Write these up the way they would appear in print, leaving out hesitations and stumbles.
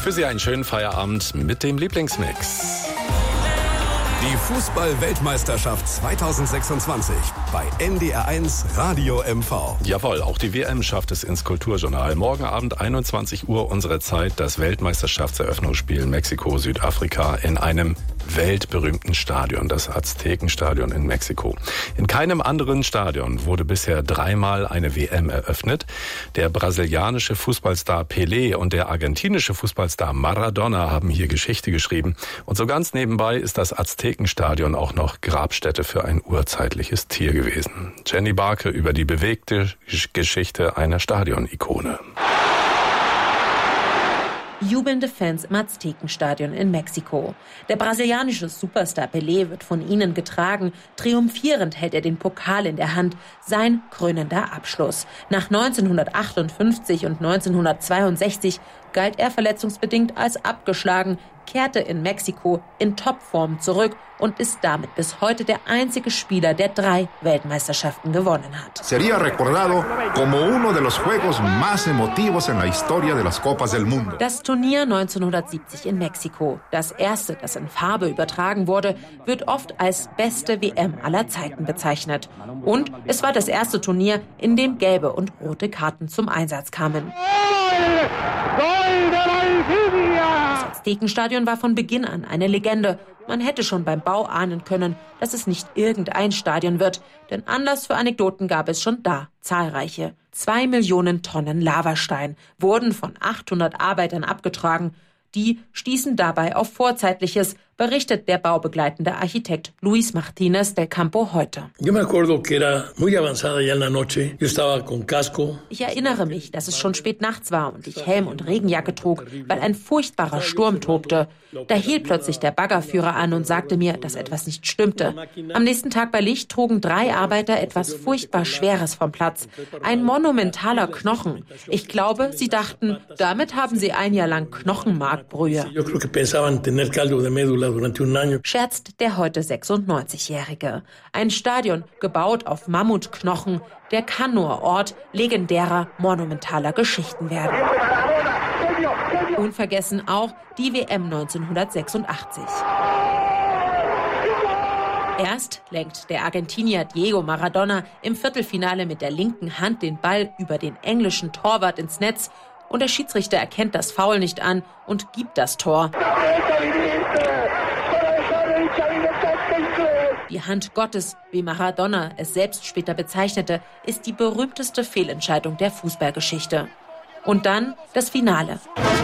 Für Sie einen schönen Feierabend mit dem Lieblingsmix. Die Fußball-Weltmeisterschaft 2026 bei NDR1 Radio MV. Jawohl, auch die WM schafft es ins Kulturjournal. Morgen Abend 21 Uhr unsere Zeit, das Weltmeisterschaftseröffnungsspiel Mexiko-Südafrika in einem weltberühmten Stadion, das Aztekenstadion in Mexiko. In keinem anderen Stadion wurde bisher dreimal eine WM eröffnet. Der brasilianische Fußballstar Pelé und der argentinische Fußballstar Maradona haben hier Geschichte geschrieben. Und so ganz nebenbei ist das Aztekenstadion auch noch Grabstätte für ein urzeitliches Tier gewesen. Jenny Barke über die bewegte Geschichte einer Stadionikone. Jubelnde Fans im Aztekenstadion in Mexiko. Der brasilianische Superstar Pelé wird von ihnen getragen. Triumphierend hält er den Pokal in der Hand. Sein krönender Abschluss. Nach 1958 und 1962 galt er verletzungsbedingt als abgeschlagen, kehrte in Mexiko in Topform zurück und ist damit bis heute der einzige Spieler, der 3 Weltmeisterschaften gewonnen hat. Sería recordado como uno de los juegos más emotivos en la historia de las Copas del Mundo. Das Turnier 1970 in Mexiko, das erste, das in Farbe übertragen wurde, wird oft als beste WM aller Zeiten bezeichnet. Und es war das erste Turnier, in dem gelbe und rote Karten zum Einsatz kamen. Das Aztekenstadion war von Beginn an eine Legende. Man hätte schon beim Bau ahnen können, dass es nicht irgendein Stadion wird. Denn Anlass für Anekdoten gab es schon da, zahlreiche. 2 Millionen Tonnen Lavastein wurden von 800 Arbeitern abgetragen. Die stießen dabei auf Vorzeitliches, berichtet der baubegleitende Architekt Luis Martínez del Campo heute. Ich erinnere mich, dass es schon spät nachts war und ich Helm und Regenjacke trug, weil ein furchtbarer Sturm tobte. Da hielt plötzlich der Baggerführer an und sagte mir, dass etwas nicht stimmte. Am nächsten Tag bei Licht trugen 3 Arbeiter etwas furchtbar Schweres vom Platz. Ein monumentaler Knochen. Ich glaube, sie dachten, damit haben sie ein Jahr lang Knochenmarkbrühe. Scherzt der heute 96-Jährige. Ein Stadion, gebaut auf Mammutknochen, der kann nur Ort legendärer, monumentaler Geschichten werden. Unvergessen auch die WM 1986. Erst lenkt der Argentinier Diego Maradona im Viertelfinale mit der linken Hand den Ball über den englischen Torwart ins Netz und der Schiedsrichter erkennt das Foul nicht an und gibt das Tor. Die Hand Gottes, wie Maradona es selbst später bezeichnete, ist die berühmteste Fehlentscheidung der Fußballgeschichte. Und dann das Finale.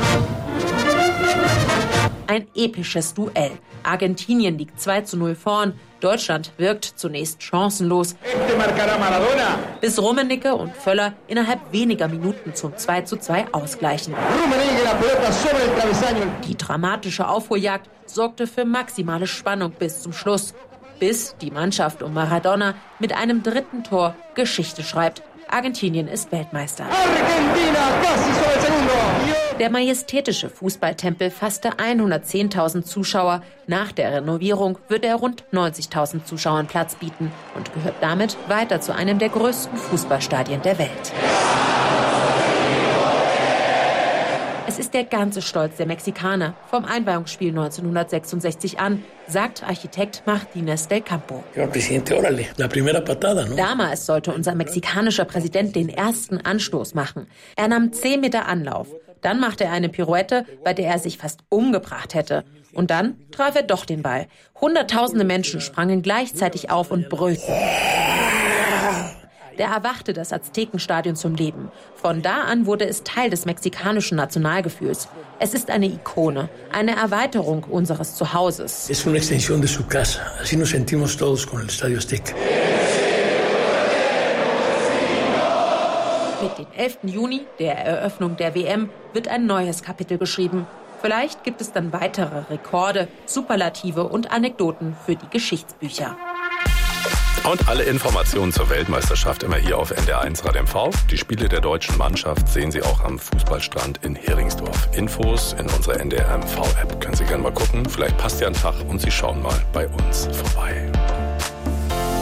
Ein episches Duell. Argentinien liegt 2:0 vorn. Deutschland wirkt zunächst chancenlos, bis Rummenigge und Völler innerhalb weniger Minuten zum 2:2 ausgleichen. Die dramatische Aufholjagd sorgte für maximale Spannung bis zum Schluss, bis die Mannschaft um Maradona mit einem dritten Tor Geschichte schreibt. Argentinien ist Weltmeister. Der majestätische Fußballtempel fasste 110.000 Zuschauer. Nach der Renovierung wird er rund 90.000 Zuschauern Platz bieten und gehört damit weiter zu einem der größten Fußballstadien der Welt. Es ist der ganze Stolz der Mexikaner vom Einweihungsspiel 1966 an, sagt Architekt Martínez del Campo. Damals sollte unser mexikanischer Präsident den ersten Anstoß machen. Er nahm 10 Meter Anlauf. Dann machte er eine Pirouette, bei der er sich fast umgebracht hätte. Und dann traf er doch den Ball. Hunderttausende Menschen sprangen gleichzeitig auf und brüllten. Der erwachte das Aztekenstadion zum Leben. Von da an wurde es Teil des mexikanischen Nationalgefühls. Es ist eine Ikone, eine Erweiterung unseres Zuhauses. Es una extensión de su casa. Así nos sentimos todos con el Estadio Azteca. Mit dem 11. Juni, der Eröffnung der WM, wird ein neues Kapitel geschrieben. Vielleicht gibt es dann weitere Rekorde, Superlative und Anekdoten für die Geschichtsbücher. Und alle Informationen zur Weltmeisterschaft immer hier auf NDR1 Radio MV. Die Spiele der deutschen Mannschaft sehen Sie auch am Fußballstrand in Heringsdorf. Infos in unserer NDR MV-App. Können Sie gerne mal gucken. Vielleicht passt ja ein Tag und Sie schauen mal bei uns vorbei.